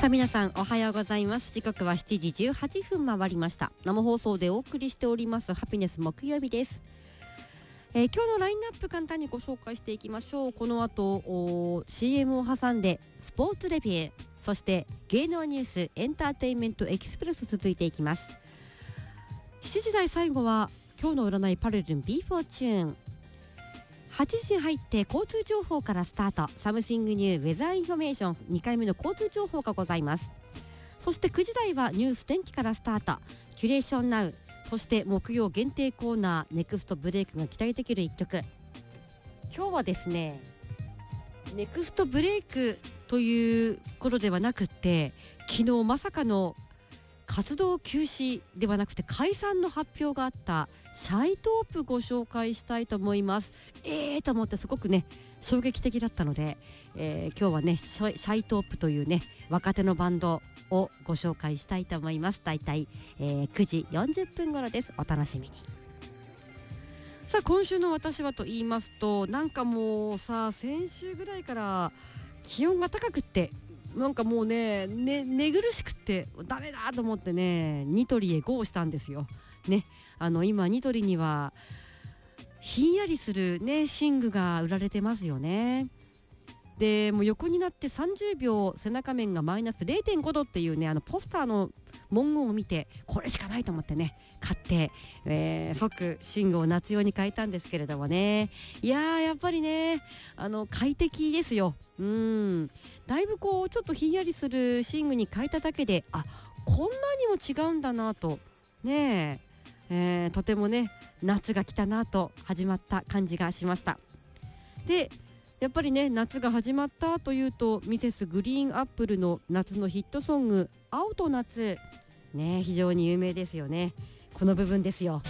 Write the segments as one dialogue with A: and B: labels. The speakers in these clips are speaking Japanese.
A: さあ皆さんおはようございます。時刻は7時18分回りました。生放送でお送りしておりますハピネス木曜日です。今日のラインナップ簡単にご紹介していきましょう。この後 CM を挟んでスポーツレビュー、そして芸能ニュースエンターテインメントエキスプレス続いていきます。7時台最後は今日の占いパレルン B フォーチューン。8時に入って交通情報からスタート。サムシングニューウェザーインフォメーション2回目の交通情報がございます。そして9時台はニュース天気からスタート。キュレーションナウ、そして木曜限定コーナーネクストブレイクが期待できる一曲。今日はですね、ネクストブレイクということではなくって、昨日まさかの活動休止ではなくて解散の発表があったシャイトープご紹介したいと思います。と思ってすごくね衝撃的だったので、今日はねシャイトープというね若手のバンドをご紹介したいと思います。だいたい9時40分頃です。お楽しみに。さあ今週の私はと言いますと、なんかもうさ先週ぐらいから気温が高くってなんかもう寝苦しくってダメだと思ってねニトリへ GO したんですよね。今ニトリにはひんやりするね寝具が売られてますよね。でもう横になって30秒背中面がマイナス 0.5 度っていうねポスターの文言を見てこれしかないと思ってね買って、即寝具を夏用に変えたんですけれどもね、いやーやっぱりね快適ですよ。だいぶこうちょっとひんやりする寝具に変えただけでこんなにも違うんだなとねとてもね夏が来たなと始まった感じがしました。でやっぱりね夏が始まったというとミセスグリーンアップルの夏のヒットソング青と夏ね非常に有名ですよね。この部分ですよ。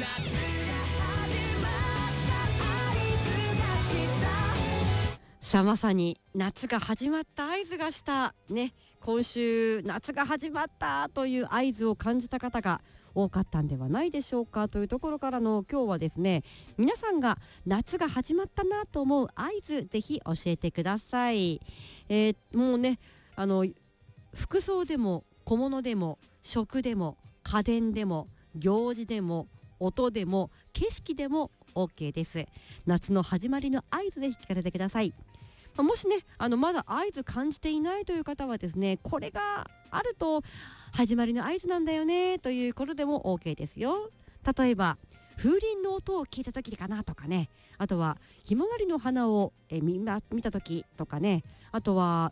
A: さあまさに夏が始まった合図がしたね。今週夏が始まったという合図を感じた方が多かったんではないでしょうかというところからの今日はですね、皆さんが夏が始まったなと思う合図ぜひ教えてください。もうね服装でも小物でも食でも家電でも行事でも音でも景色でも OK です。夏の始まりの合図ぜひ聞かせてください。もしねまだ合図感じていないという方はですね、これがあると始まりの合図なんだよねということでも OK ですよ。例えば風鈴の音を聞いた時かなとかね、あとはひまわりの花を見た時とかね、あとは